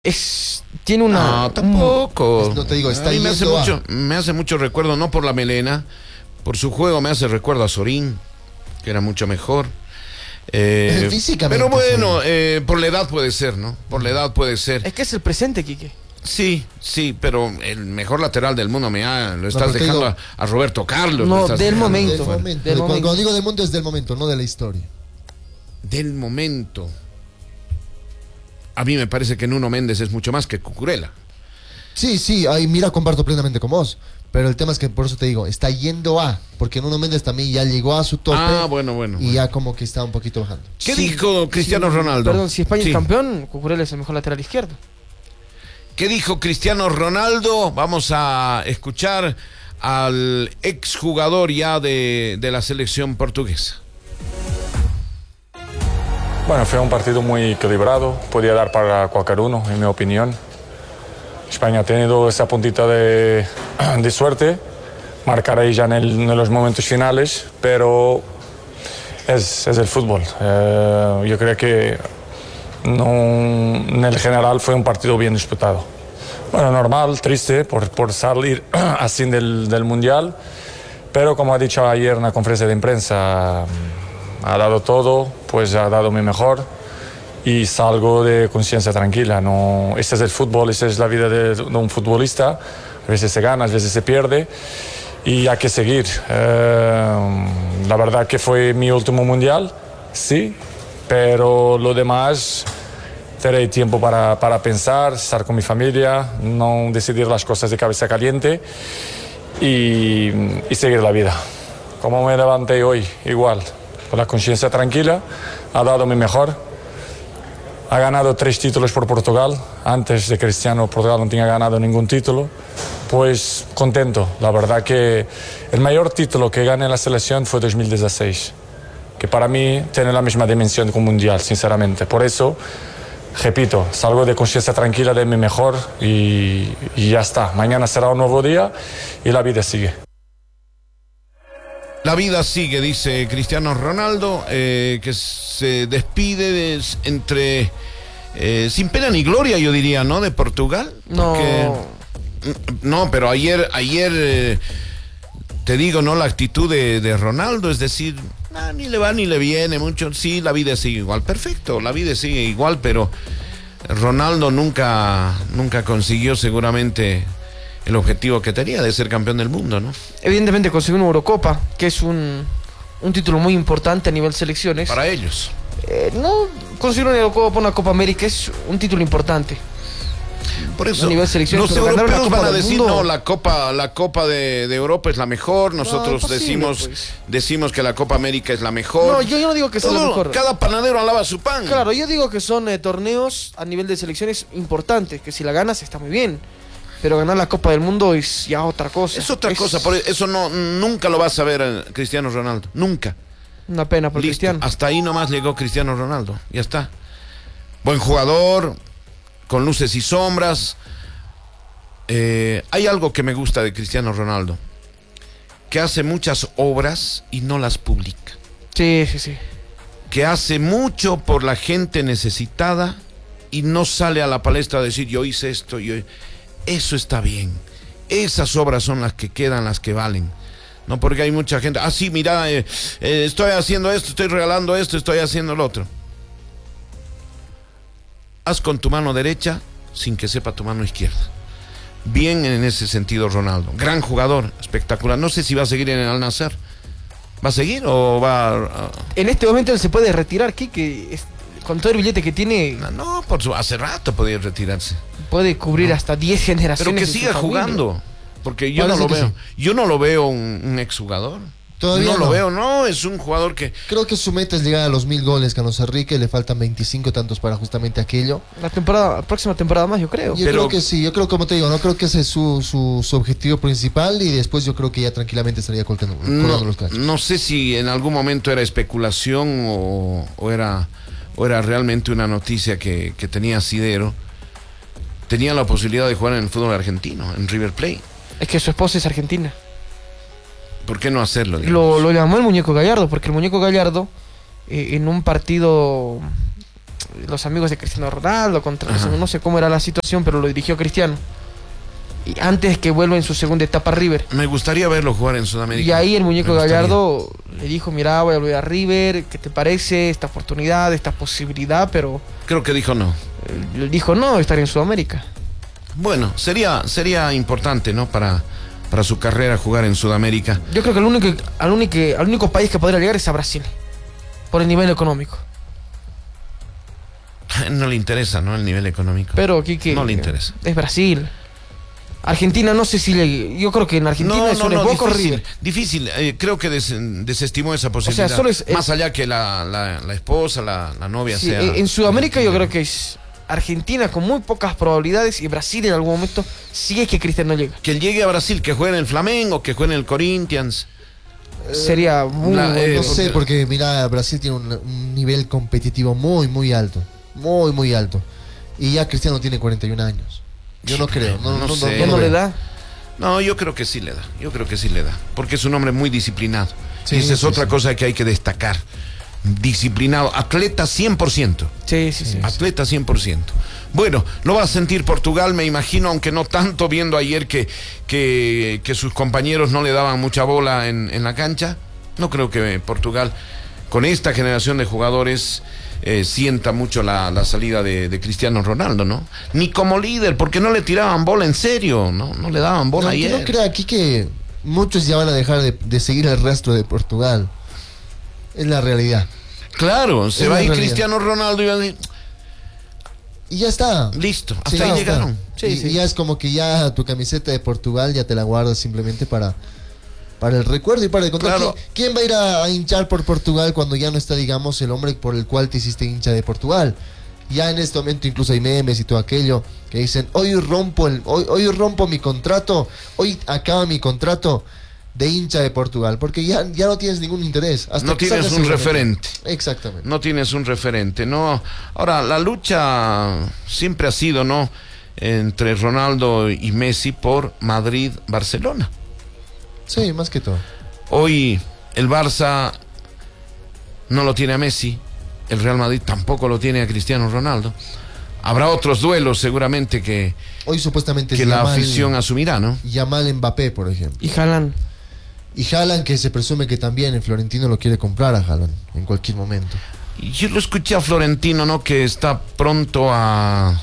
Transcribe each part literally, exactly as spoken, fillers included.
Es, tiene una... No, tampoco. Un, no te digo, está a mí me hace, a... mucho, me hace mucho recuerdo, no por la melena, por su juego me hace recuerdo a Sorín, que era mucho mejor. Eh, Físicamente. Pero bueno, eh, por la edad puede ser, ¿no? Por la edad puede ser. Es que es el presente, Quique. Sí, sí, pero el mejor lateral del mundo me ha, lo estás no, dejando digo, a, a Roberto Carlos. No, estás del dejando momento. Del fuera. momento. Del Cuando, momento. cuando digo del momento es del momento, no de la historia. Del momento. A mí me parece que Nuno Méndez es mucho más que Cucurella. Sí, sí, ahí mira, comparto plenamente con vos. Pero el tema es que por eso te digo, está yendo a, porque Nuno Méndez también ya llegó a su tope. Ah, bueno, bueno. Y ya como que está un poquito bajando. ¿Qué Sí, dijo Cristiano sí, Ronaldo? Perdón, si España Sí. es campeón, Cucurella es el mejor lateral izquierdo. ¿Qué dijo Cristiano Ronaldo? Vamos a escuchar al exjugador ya de, de la selección portuguesa. Bueno, fue un partido muy equilibrado, podía dar para cualquier uno, en mi opinión. España ha tenido esa puntita de, de suerte, marcar ahí ya en, el, en los momentos finales, pero es, es el fútbol. Eh, yo creo que no, en el general fue un partido bien disputado. Bueno, normal, triste por, por salir así del, del Mundial, pero como ha dicho ayer en la conferencia de prensa, ha dado todo, pues ha dado mi mejor y salgo de conciencia tranquila. No, este es el fútbol, esta es la vida de, de un futbolista. A veces se gana, a veces se pierde y hay que seguir. Eh, la verdad que fue mi último mundial, sí, pero lo demás tendré tiempo para, para pensar, estar con mi familia, no decidir las cosas de cabeza caliente y, y seguir la vida. Como me levanté hoy, igual. Con la conciencia tranquila, ha dado mi mejor, ha ganado tres títulos por Portugal, antes de Cristiano Portugal no tenía ganado ningún título, pues contento, la verdad que el mayor título que gané en la selección fue dos mil dieciséis, que para mí tiene la misma dimensión que un mundial, sinceramente, por eso, repito, salgo de conciencia tranquila de mi mejor y, y ya está, mañana será un nuevo día y la vida sigue. La vida sigue, dice Cristiano Ronaldo, eh, que se despide de, entre eh, sin pena ni gloria, yo diría, ¿no? De Portugal. No. Porque, no, pero ayer, ayer eh, te digo, ¿no? La actitud de, de Ronaldo, es decir, nah, ni le va ni le viene mucho. Sí, la vida sigue igual, perfecto, la vida sigue igual, pero Ronaldo nunca, nunca consiguió seguramente el objetivo que tenía de ser campeón del mundo, ¿no? Evidentemente consiguió una Eurocopa, que es un, un título muy importante a nivel selecciones. Para ellos. Eh, no conseguir una Eurocopa, una Copa América es un título importante. Por eso, A nivel selecciones, los pero ganar una europeos Copa van a del decir, Mundo- no, la Copa, la Copa de, de Europa es la mejor, nosotros imposible, decimos, pues. decimos que la Copa América es la mejor. No, yo, yo no digo que sea Todo, lo mejor. Cada panadero alaba su pan. Claro, yo digo que son eh, torneos a nivel de selecciones importantes, que si la ganas está muy bien. Pero ganar la Copa del Mundo es ya otra cosa. Es otra cosa, por eso no, nunca lo vas a ver a Cristiano Ronaldo, nunca. Una pena por Listo, Cristiano. hasta ahí nomás llegó Cristiano Ronaldo, ya está. Buen jugador, con luces y sombras. Eh, hay algo que me gusta de Cristiano Ronaldo, que hace muchas obras y no las publica. Sí, sí, sí. Que hace mucho por la gente necesitada y no sale a la palestra a decir yo hice esto, yo... Eso está bien. Esas obras son las que quedan, las que valen. No porque hay mucha gente, ah sí, mira, eh, eh, estoy haciendo esto, estoy regalando esto, estoy haciendo lo otro. Haz con tu mano derecha sin que sepa tu mano izquierda. Bien en ese sentido Ronaldo. Gran jugador, espectacular. No sé si va a seguir en el Al-Nassr. ¿Va a seguir o va a... a... En este momento él se puede retirar, Kike. Es- Con todo el billete que tiene, No, no, por su... hace rato podía retirarse. puede cubrir hasta diez generaciones. Pero que de su siga familia. jugando. Porque yo no Parece lo que veo. sí. Yo no lo veo un, un exjugador. Todavía no lo no. veo, no, es un jugador que... Creo que su meta es llegar a los mil goles, Carlos Enrique, le faltan veinticinco tantos para justamente aquello. La temporada, la próxima temporada más, yo creo. Yo Pero- creo que sí, yo creo como te digo, no creo que ese es su, su, su objetivo principal y después yo creo que ya tranquilamente estaría colgando, colgando No, los cachos. no sé si en algún momento era especulación o, o era, o era realmente una noticia que, que tenía asidero. Tenía la posibilidad de jugar en el fútbol argentino, en River Plate. Es que su esposa es argentina. ¿Por qué no hacerlo? digamos? Lo, lo llamó el muñeco Gallardo, porque el muñeco Gallardo, eh, en un partido los amigos de Cristiano Ronaldo, contra, Ajá. no sé cómo era la situación, pero lo dirigió Cristiano. Y antes que vuelva en su segunda etapa a River. Me gustaría verlo jugar en Sudamérica. Y ahí el muñeco Me gustaría. Gallardo le dijo, mira, voy a volver a River, ¿qué te parece esta oportunidad, esta posibilidad? Pero Creo que dijo no. él dijo no, estar en Sudamérica. Bueno, sería, sería importante, ¿no? Para, para su carrera jugar en Sudamérica. Yo creo que el único, al, único, al único país que podría llegar es a Brasil, por el nivel económico. No le interesa, ¿no? El nivel económico. Pero Kike, No le interesa. es Brasil. Argentina, no sé si le... Yo creo que en Argentina No, es no, un no, Boca o difícil, River. difícil. Eh, creo que des- desestimó esa posibilidad. solo es- Más es- allá que la, la, la esposa, la, la novia Sí, sea... en en Sudamérica yo creo que es Argentina con muy pocas probabilidades y Brasil en algún momento, si es que Cristiano llega. Que él llegue a Brasil, que juegue en el Flamengo, que juegue en el Corinthians. Sería muy la- bueno. eh, No sé, porque mira, Brasil tiene un, un nivel competitivo muy, muy alto. Muy, muy alto. Y ya Cristiano tiene cuarenta y un años. Yo no creo. No, No no, no, sé. ¿Ya no no lo le veo. da? No, yo creo que sí le da. Yo creo que sí le da. Porque es un hombre muy disciplinado. Sí, y esa es sí, otra sí. cosa que hay que destacar. Disciplinado. Atleta cien por ciento. Sí, sí, sí. Atleta cien por ciento. Bueno, lo va a sentir Portugal, me imagino, aunque no tanto, viendo ayer que, que, que sus compañeros no le daban mucha bola en, en la cancha. No creo que Portugal, con esta generación de jugadores, eh, sienta mucho la, la salida de, de Cristiano Ronaldo, ¿no? Ni como líder, porque no le tiraban bola en serio, ¿no? No le daban bola No, que ayer. no crea aquí que muchos ya van a dejar de, de seguir el rastro de Portugal. Es la realidad. Claro, se Es va la a ir realidad. Cristiano Ronaldo y va a decir, Y ya está. listo, hasta Sí, ahí ya llegaron. está. Sí, y, sí. y ya es como que ya tu camiseta de Portugal ya te la guardas simplemente para, para el recuerdo y para el contar. Claro. ¿Quién, quién va a ir a, a hinchar por Portugal cuando ya no está, digamos, el hombre por el cual te hiciste hincha de Portugal? Ya en este momento incluso hay memes y todo aquello que dicen, hoy rompo el, hoy, hoy rompo mi contrato, hoy acaba mi contrato de hincha de Portugal, porque ya, ya no tienes ningún interés. Hasta No que tienes salgas un seguramente. referente. Exactamente. No tienes un referente, ¿no? Ahora, la lucha siempre ha sido, ¿no? Entre Ronaldo y Messi por Madrid-Barcelona. Sí, más que todo. Hoy el Barça no lo tiene a Messi, el Real Madrid tampoco lo tiene a Cristiano Ronaldo. Habrá otros duelos seguramente que, Hoy supuestamente que es la Yamal, afición asumirá, ¿no? Yamal Mbappé, por ejemplo. Y Haaland. Y Haaland, que se presume que también el Florentino lo quiere comprar a Haaland en cualquier momento. Y yo lo escuché a Florentino, ¿no? Que está pronto a,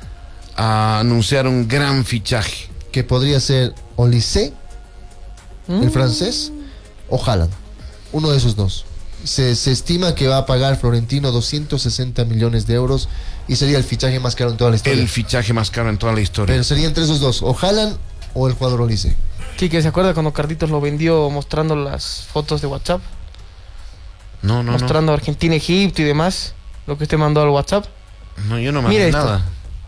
a anunciar un gran fichaje. Que podría ser Olise, el Mm. francés, o Haaland. Uno de esos dos. Se, se estima que va a pagar Florentino doscientos sesenta millones de euros y sería el fichaje más caro en toda la historia. El fichaje más caro en toda la historia. Pero sería entre esos dos, o Haaland o el jugador Olise. Kike, ¿se acuerda cuando Carlitos lo vendió mostrando las fotos de WhatsApp? No, no, mostrando Argentina, Egipto y demás. Lo que usted mandó al WhatsApp. no. No, yo no mandé Mira esto. nada.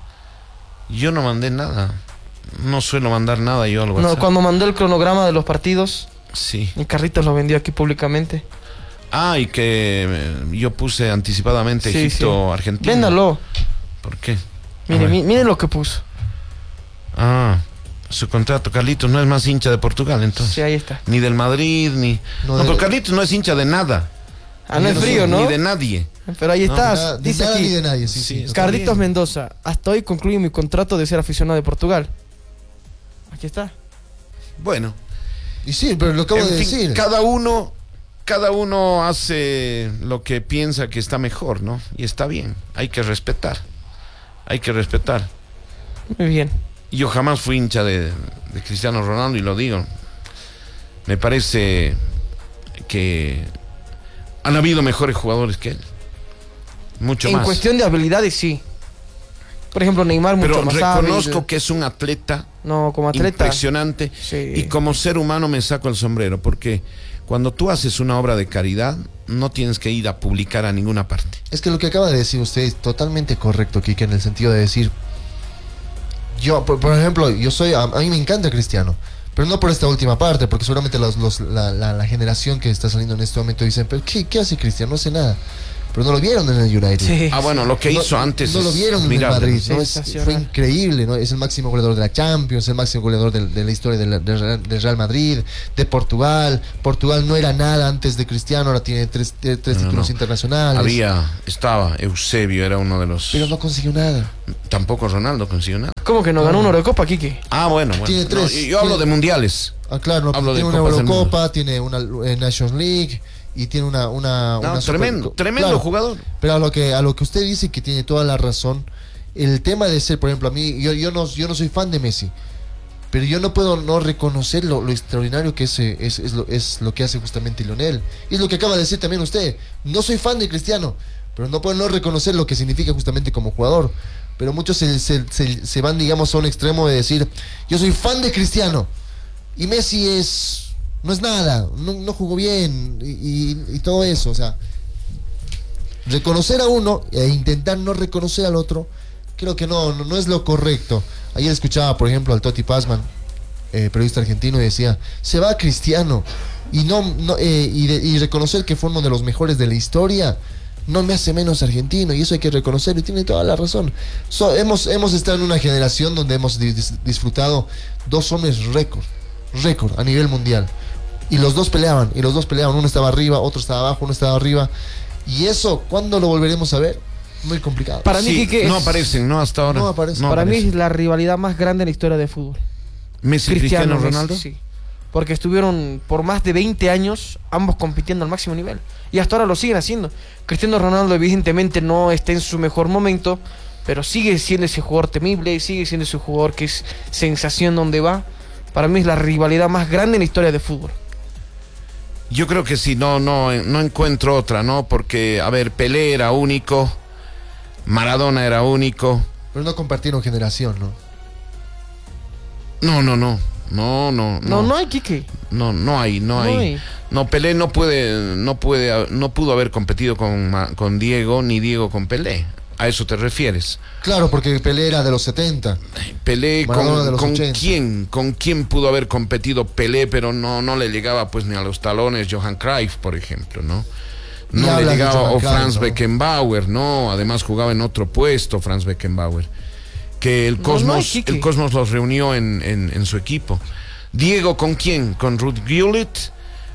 Yo no mandé nada. No suelo mandar nada yo al No, WhatsApp. cuando mandó el cronograma de los partidos, Sí. y Carlitos lo vendió aquí públicamente. Ah, y que eh, yo puse anticipadamente Sí, Egipto, sí. Argentina. Véndalo. ¿Por qué? A Mire, ver. mi- mire lo que puso. Ah, su contrato. Carlitos no es más hincha de Portugal, entonces. Sí, ahí está. Ni del Madrid, ni... No, No, de- pero Carlitos no es hincha de nada. Ah, no Yo es no frío, soy ¿no? Ni de nadie. Pero ahí No, está. Nada- de Dice nada aquí. ni de nadie, sí, Sí, sí. está Carlitos bien. Mendoza, hasta hoy concluye mi contrato de ser aficionado de Portugal. Aquí está. Bueno, Y sí, pero lo acabo en de fin, decir. cada uno... Cada uno hace lo que piensa que está mejor, ¿no? Y está bien. Hay que respetar. Hay que respetar. Muy bien. Yo jamás fui hincha de, de Cristiano Ronaldo y lo digo. Me parece que han habido mejores jugadores que él. Mucho En más. cuestión de habilidades, sí. Por ejemplo, Neymar mucho Pero más reconozco hábil. que es un atleta, No, como atleta. impresionante. Sí. Y como ser humano me saco el sombrero. Porque cuando tú haces una obra de caridad, no tienes que ir a publicar a ninguna parte. Es que lo que acaba de decir usted es totalmente correcto, Kike, en el sentido de decir, yo, por, por ejemplo, yo soy, a, a mí me encanta Cristiano, pero no por esta última parte, porque seguramente los, los- la, la- la generación que está saliendo en este momento dicen, pero ¿qué, qué hace Cristiano? No hace nada. pero no lo vieron en el United. Sí. Ah, bueno, lo que No- hizo antes no lo es vieron en el admirable. Madrid, ¿no? Es- Sensacional. fue increíble, ¿no? Es el máximo goleador de la Champions, el máximo goleador del- de, la historia del del Real, del Real Madrid, de Portugal. Portugal no era nada antes de Cristiano, ahora tiene tres, eh, tres No, títulos no. internacionales. Había, estaba, Eusebio era uno de los... Pero no consiguió nada. Tampoco Ronaldo consiguió nada. ¿Cómo que no ganó una Eurocopa, Quique? Ah, bueno, bueno. Tiene No, tres. yo hablo Tiene- de mundiales. Ah, claro, no, Hablo de tiene una Copas del Eurocopa, tiene una eh, Nations League y tiene una una, No, una Super- tremendo, tremendo Claro, jugador. Pero a lo que a lo que usted dice que tiene toda la razón, el tema de ser, por ejemplo, a mí yo yo no yo no soy fan de Messi, pero yo no puedo no reconocer lo, lo extraordinario que es, eh, es, es, lo, es lo que hace justamente Lionel. Y es lo que acaba de decir también usted. No soy fan de Cristiano, pero no puedo no reconocer lo que significa justamente como jugador. Pero muchos se, se, se, se van, digamos, a un extremo de decir, yo soy fan de Cristiano y Messi es no es nada, no, no jugó bien y, y, y todo eso. O sea, reconocer a uno e intentar no reconocer al otro, creo que no, no, no es lo correcto. Ayer escuchaba, por ejemplo, al Totti Pazman, eh, periodista argentino, y decía, se va Cristiano y no, no eh, y, de- y reconocer que fue uno de los mejores de la historia no me hace menos argentino, y eso hay que reconocerlo, y tiene toda la razón. So, hemos, hemos estado en una generación donde hemos dis- disfrutado dos hombres récord, récord a nivel mundial, y los dos peleaban, y los dos peleaban, uno estaba arriba, otro estaba abajo, uno estaba arriba, y eso, ¿cuándo lo volveremos a ver? Muy complicado. Para mí, Sí, Quique, no es- aparecen, no hasta ahora. No aparecen. Para mí aparecen. es la rivalidad más grande en la historia de fútbol. Messi, Cristiano, Messi, Ronaldo. sí. Porque estuvieron por más de veinte años ambos compitiendo al máximo nivel. Y hasta ahora lo siguen haciendo. Cristiano Ronaldo evidentemente no está en su mejor momento, pero sigue siendo ese jugador temible, sigue siendo ese jugador que es sensación donde va. Para mí es la rivalidad más grande en la historia de fútbol. Yo creo que sí, no, no, no encuentro otra, ¿no? Porque, a ver, Pelé era único, Maradona era único. Pero no compartieron generación, ¿no? No, no, no. No, no, No, no. no hay Quique. No, no hay, no, No hay. hay. No, Pelé no puede, no puede, no pudo haber competido con, Ma- con Diego, ni Diego con Pelé. ¿A eso te refieres? Claro, porque Pelé era de los setenta. Pelé Maradona de con, los con ochenta. quién, con quién pudo haber competido Pelé, pero no, no le llegaba pues ni a los talones Johan Cruyff, por ejemplo, ¿no? Y No le hablas de llegaba, Johan o Cruyff, Franz ¿no? Beckenbauer, no, además jugaba en otro puesto Franz Beckenbauer. Que el No, Cosmos, no hay Quique. el Cosmos los reunió en, en, en su equipo. Diego, ¿con quién? Con Ruud Gullit,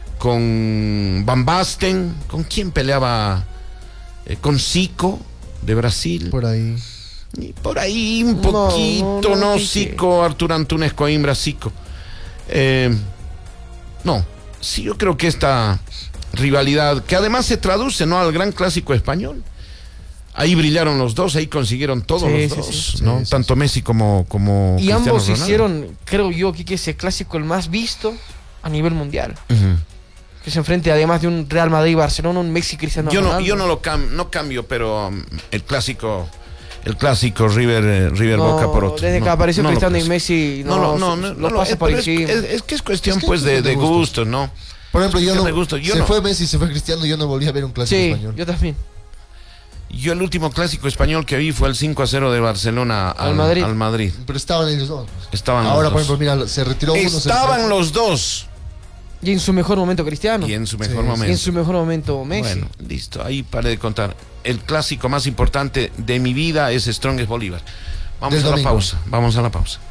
con Van Basten, ¿con quién peleaba? Eh, con Zico de Brasil. Por ahí. Y por ahí un No, poquito, no, no, no, Zico, Artur Antunes, Coimbra, Zico. Eh, no, sí, yo creo que esta rivalidad, que además se traduce, ¿no?, al gran clásico español. Ahí brillaron los dos, ahí consiguieron todos Sí, los sí, dos, sí. ¿no? Sí, sí, Tanto sí. Messi como, como Y Cristiano ambos Ronaldo. hicieron, creo yo, Quique, ese clásico el más visto a nivel mundial. Ujú. Que se enfrente además de un Real Madrid-Barcelona, un Messi-Cristiano Yo no, Ronaldo. yo no lo cam- no cambio, pero um, el clásico, el clásico River, eh, River No, Boca por otro. desde que No, apareció no lo Cristiano y cambio. Messi, No, no, no, no, su- no, lo no, pasa es, por pero es- encima. es- es que es cuestión Es que pues es de, cuestión de de gusto. gustos, ¿no? Por ejemplo, yo Cuestión no, de gusto, yo se no. fue Messi, se fue Cristiano, yo no volví a ver un clásico Sí, español. yo también. Yo el último clásico español que vi fue el cinco a cero de Barcelona al, Al Madrid. al Madrid. Pero estaban ellos dos. Estaban Ahora, los por dos. ejemplo, mira, se retiró uno. se Estaban retiró- los dos. Y en su mejor momento Cristiano. Y en su Sí, mejor sí. Y momento. en su mejor momento Messi. Bueno, listo, ahí paré de contar. El clásico más importante de mi vida es Strongest Bolívar. Vamos Del a la domingo. pausa, vamos a la pausa.